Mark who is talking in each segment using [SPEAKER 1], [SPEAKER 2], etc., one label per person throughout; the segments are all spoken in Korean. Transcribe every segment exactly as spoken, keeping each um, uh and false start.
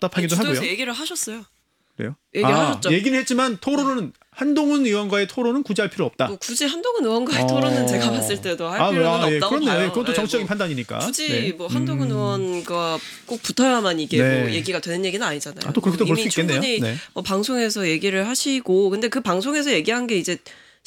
[SPEAKER 1] 답답하기도
[SPEAKER 2] 주도에서
[SPEAKER 1] 하고요.
[SPEAKER 2] 얘기를 하셨어요.
[SPEAKER 1] 그래요?
[SPEAKER 2] 얘기를
[SPEAKER 1] 아,
[SPEAKER 2] 하셨죠.
[SPEAKER 1] 얘기는 했지만 토론은 한동훈 의원과의 토론은 굳이 할 필요 없다.
[SPEAKER 2] 뭐 굳이 한동훈 의원과의
[SPEAKER 1] 어...
[SPEAKER 2] 토론은 제가 봤을 때도 할
[SPEAKER 1] 아,
[SPEAKER 2] 필요는
[SPEAKER 1] 아, 예,
[SPEAKER 2] 없다고
[SPEAKER 1] 그렇네.
[SPEAKER 2] 봐요.
[SPEAKER 1] 그것도 정치적인
[SPEAKER 2] 네, 뭐
[SPEAKER 1] 판단이니까.
[SPEAKER 2] 굳이
[SPEAKER 1] 네.
[SPEAKER 2] 뭐 한동훈
[SPEAKER 1] 음...
[SPEAKER 2] 의원과 꼭 붙어야만 이게
[SPEAKER 1] 네.
[SPEAKER 2] 뭐 얘기가 되는 얘기는 아니잖아요.
[SPEAKER 1] 아, 또 그렇게도
[SPEAKER 2] 뭐
[SPEAKER 1] 볼 수
[SPEAKER 2] 이미
[SPEAKER 1] 있겠네요.
[SPEAKER 2] 충분히
[SPEAKER 1] 네.
[SPEAKER 2] 뭐 방송에서 얘기를 하시고 근데 그 방송에서 얘기한 게 이제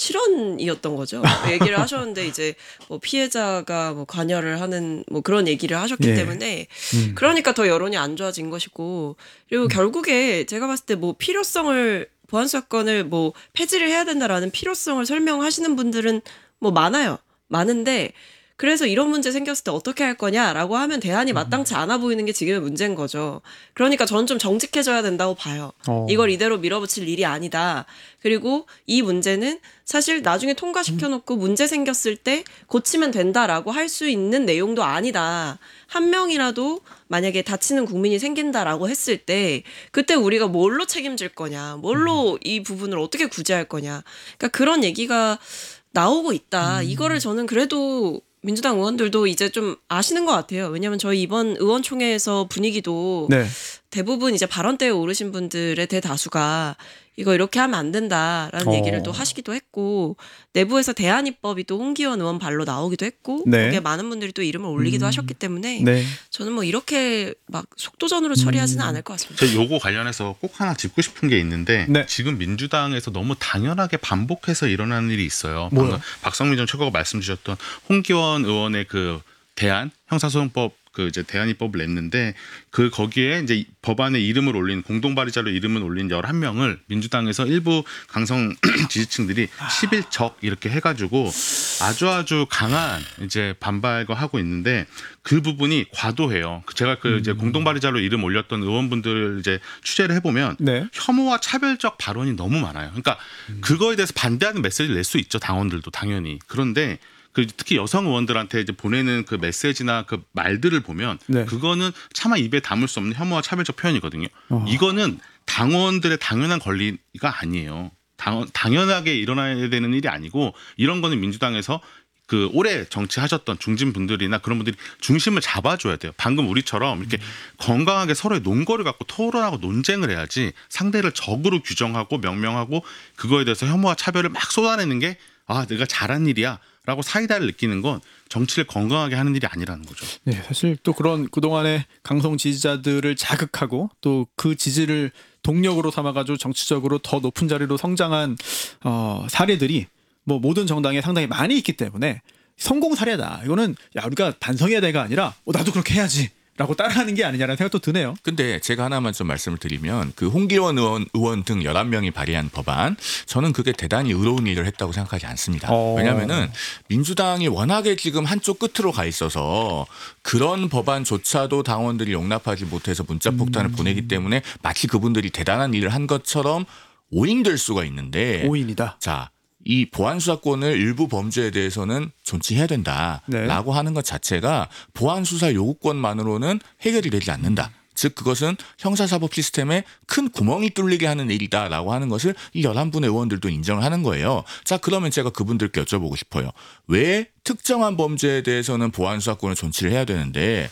[SPEAKER 2] 실언이었던 거죠. 얘기를 하셨는데 이제 뭐 피해자가 뭐 관여를 하는 뭐 그런 얘기를 하셨기
[SPEAKER 1] 예.
[SPEAKER 2] 때문에
[SPEAKER 1] 음.
[SPEAKER 2] 그러니까 더 여론이 안 좋아진 것이고 그리고
[SPEAKER 1] 음.
[SPEAKER 2] 결국에 제가 봤을 때 뭐 필요성을 보안수 사건을 뭐 폐지를 해야 된다라는 필요성을 설명하시는 분들은 뭐 많아요. 많은데 그래서 이런 문제 생겼을 때 어떻게 할 거냐라고 하면 대안이 마땅치 않아 보이는 게 지금의 문제인 거죠. 그러니까 저는 좀 정직해져야 된다고 봐요.
[SPEAKER 1] 어.
[SPEAKER 2] 이걸 이대로 밀어붙일 일이 아니다. 그리고 이 문제는 사실 나중에 통과시켜놓고 문제 생겼을 때 고치면 된다라고 할 수 있는 내용도 아니다. 한 명이라도 만약에 다치는 국민이 생긴다라고 했을 때 그때 우리가 뭘로 책임질 거냐. 뭘로 이 부분을 어떻게 구제할 거냐. 그러니까 그런 얘기가 나오고 있다. 이거를 저는 그래도 민주당 의원들도 이제 좀 아시는 것 같아요. 왜냐하면 저희 이번 의원총회에서 분위기도
[SPEAKER 1] 네.
[SPEAKER 2] 대부분 이제 발언대에 오르신 분들의 대다수가 이거 이렇게 하면 안 된다라는
[SPEAKER 1] 어.
[SPEAKER 2] 얘기를 또 하시기도 했고 내부에서 대안입법이 또 홍기원 의원 발로 나오기도 했고
[SPEAKER 1] 네.
[SPEAKER 2] 거기에 많은 분들이 또 이름을 올리기도
[SPEAKER 1] 음.
[SPEAKER 2] 하셨기 때문에
[SPEAKER 1] 네.
[SPEAKER 2] 저는 뭐 이렇게 막 속도전으로 처리하지는
[SPEAKER 1] 음.
[SPEAKER 2] 않을 것 같습니다.
[SPEAKER 3] 저 요거 관련해서 꼭 하나 짚고 싶은 게 있는데
[SPEAKER 1] 네.
[SPEAKER 3] 지금 민주당에서 너무 당연하게 반복해서 일어나는 일이 있어요.
[SPEAKER 1] 뭐요?
[SPEAKER 3] 방금 박성민 전 최고가 말씀 주셨던 홍기원 의원의 그 대안 형사소송법 그 이제 대안입법을 냈는데 그 거기에 이제 법안에 이름을 올린 공동 발의자로 이름을 올린 열한 명을 민주당에서 일부 강성 지지층들이 십일적 이렇게 해가지고 아주 아주 강한 이제 반발과 하고 있는데 그 부분이 과도해요. 제가 그 이제 공동 발의자로 이름 올렸던 의원분들 이제 취재를 해보면
[SPEAKER 1] 네.
[SPEAKER 3] 혐오와 차별적 발언이 너무 많아요. 그러니까 그거에 대해서 반대하는 메시지를 낼 수 있죠. 당원들도 당연히. 그런데 그 특히 여성 의원들한테 이제 보내는 그 메시지나 그 말들을 보면
[SPEAKER 1] 네.
[SPEAKER 3] 그거는 차마 입에 담을 수 없는 혐오와 차별적 표현이거든요.
[SPEAKER 1] 어.
[SPEAKER 3] 이거는 당원들의 당연한 권리가 아니에요. 당, 당연하게 일어나야 되는 일이 아니고 이런 거는 민주당에서 그 오래 정치하셨던 중진 분들이나 그런 분들이 중심을 잡아줘야 돼요. 방금 우리처럼 이렇게 음. 건강하게 서로의 논거를 갖고 토론하고 논쟁을 해야지 상대를 적으로 규정하고 명명하고 그거에 대해서 혐오와 차별을 막 쏟아내는 게 아, 내가 잘한 일이야. 라고 사이다를 느끼는 건 정치를 건강하게 하는 일이 아니라는 거죠.
[SPEAKER 1] 네, 사실 또 그런 그동안의 강성 지지자들을 자극하고 또 그 지지를 동력으로 삼아가지고 정치적으로 더 높은 자리로 성장한 어, 사례들이 뭐 모든 정당에 상당히 많이 있기 때문에 성공 사례다. 이거는 야 우리가 반성해야 돼가 아니라 어, 나도 그렇게 해야지. 라고 따라하는 게 아니냐라는 생각도 드네요.
[SPEAKER 4] 근데 제가 하나만 좀 말씀을 드리면 그 홍기원 의원, 의원 등 열한 명이 발의한 법안 저는 그게 대단히 의로운 일을 했다고 생각하지 않습니다.
[SPEAKER 1] 어.
[SPEAKER 4] 왜냐하면은 민주당이 워낙에 지금 한쪽 끝으로 가 있어서 그런 법안조차도 당원들이 용납하지 못해서 문자폭탄을 음. 보내기 때문에 마치 그분들이 대단한 일을 한 것처럼 오인될 수가 있는데
[SPEAKER 1] 오인이다.
[SPEAKER 4] 자. 이 보안수사권을 일부 범죄에 대해서는 존치해야 된다라고
[SPEAKER 1] 네.
[SPEAKER 4] 하는 것 자체가 보안수사 요구권만으로는 해결이 되지 않는다. 즉 그것은 형사사법 시스템에 큰 구멍이 뚫리게 하는 일이다라고 하는 것을 이 열한 분의 의원들도 인정을 하는 거예요. 자 그러면 제가 그분들께 여쭤보고 싶어요. 왜 특정한 범죄에 대해서는 보안수사권을 존치를 해야 되는데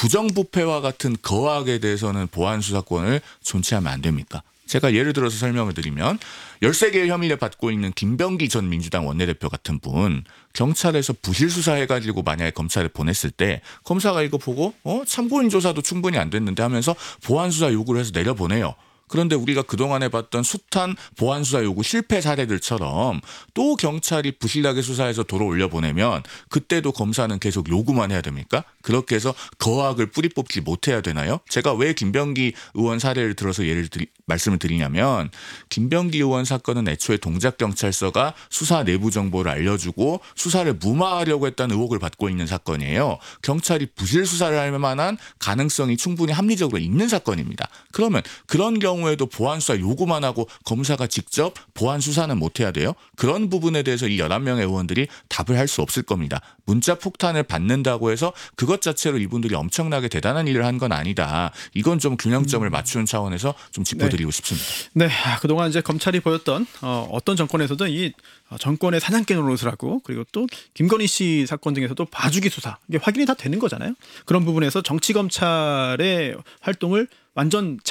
[SPEAKER 4] 부정부패와 같은 거악에 대해서는 보안수사권을 존치하면 안 됩니까? 제가 예를 들어서 설명을 드리면 열세 개의 혐의를 받고 있는 김병기 전 민주당 원내대표 같은 분 경찰에서 부실 수사해가지고 만약에 검찰에 보냈을 때 검사가 이거 보고 어 참고인 조사도 충분히 안 됐는데 하면서 보안수사 요구를 해서 내려보내요. 그런데 우리가 그동안에 봤던 숱한 보안수사 요구 실패 사례들처럼 또 경찰이 부실하게 수사해서 도로 올려보내면 그때도 검사는 계속 요구만 해야 됩니까? 그렇게 해서 거악을 뿌리 뽑지 못해야 되나요? 제가 왜 김병기 의원 사례를 들어서 예를 드리, 말씀을 드리냐면 김병기 의원 사건은 애초에 동작경찰서가 수사 내부 정보를 알려주고 수사를 무마하려고 했다는 의혹을 받고 있는 사건이에요. 경찰이 부실 수사를 할 만한 가능성이 충분히 합리적으로 있는 사건입니다. 그러면 그런 경우에도 보안수사 요구만 하고 검사가 직접 보안수사는 못해야 돼요? 그런 부분에 대해서 이 열한 명의 의원들이 답을 할 수 없을 겁니다. 문자 폭탄을 받는다고 해서 그것 자체로 이분들이 엄청나게 대단한 일을 한 건 아니다. 이건 좀 균형점을 맞추는 차원에서 좀 짚어드리고
[SPEAKER 1] 네.
[SPEAKER 4] 싶습니다.
[SPEAKER 1] 네, 그동안 이제 검찰이 보였던 어, 어떤 정권에서든 이 정권의 사냥개 노릇을 하고 그리고 또 김건희 씨 사건 등에서도 봐주기 수사 이게 확인이 다 되는 거잖아요. 그런 부분에서 정치 검찰의 활동을 완전